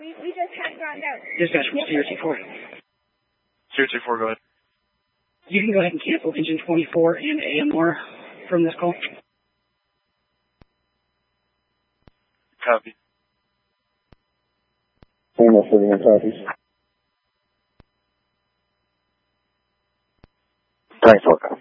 we just had gotten out. Dispatch from CRT4. CRT4, go ahead. You can go ahead and cancel engine 24 and AMR from this call. Copy. AMR 41 copies. Thanks, welcome.